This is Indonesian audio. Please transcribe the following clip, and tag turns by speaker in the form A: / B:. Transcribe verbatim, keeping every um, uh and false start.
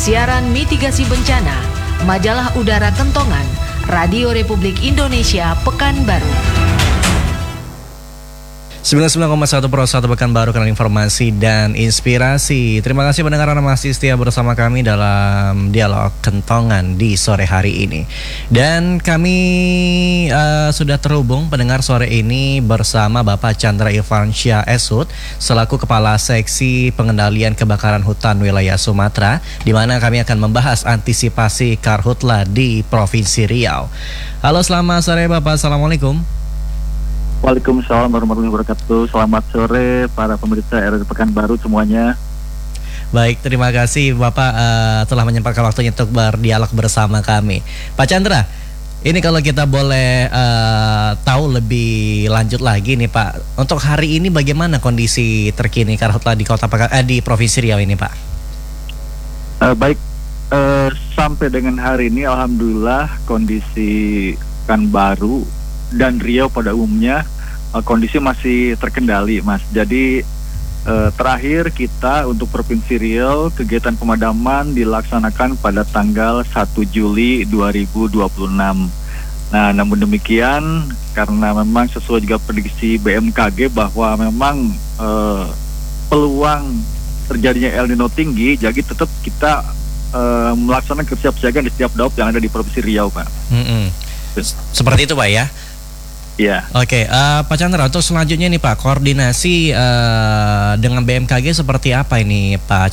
A: Siaran mitigasi bencana, Majalah Udara Kentongan, Radio Republik Indonesia Pekanbaru.
B: sembilan puluh sembilan koma satu Pro satu Pekanbaru, kanal informasi dan inspirasi. Terima kasih pendengar Anda masih setia bersama kami dalam dialog Kentongan di sore hari ini. Dan kami uh, sudah terhubung pendengar sore ini bersama Bapak Chandra Irfansyah S Hud selaku Kepala Seksi Pengendalian Kebakaran Hutan Wilayah Sumatera, di mana kami akan membahas antisipasi karhutla di Provinsi Riau. Halo, selamat sore Bapak. Assalamualaikum.
C: Waalaikumsalam warahmatullahi wabarakatuh. Selamat sore para pemirsa R R I Pekanbaru semuanya.
B: Baik, terima kasih Bapak uh, telah menyempatkan waktunya untuk berdialog bersama kami. Pak Chandra, ini kalau kita boleh uh, tahu lebih lanjut lagi nih Pak, untuk hari ini bagaimana kondisi terkini karhutla di Kota Pekan, eh, di Provinsi Riau ini Pak?
C: Uh, baik, uh, sampai dengan hari ini alhamdulillah kondisi Pekanbaru dan Riau pada umumnya kondisi masih terkendali, Mas. Jadi eh, terakhir kita untuk Provinsi Riau kegiatan pemadaman dilaksanakan pada tanggal satu Juli dua ribu dua puluh enam. Nah, namun demikian karena memang sesuai juga prediksi B M K G bahwa memang eh, peluang terjadinya El Nino tinggi, jadi tetap kita eh, melaksanakan kesiapsiagaan di setiap daup yang ada di Provinsi Riau, Pak.
B: Mm-mm. Seperti itu Pak ya?
C: Ya.
B: Oke, uh, Pak Chandra, untuk selanjutnya nih Pak, koordinasi uh, dengan B M K G seperti apa ini Pak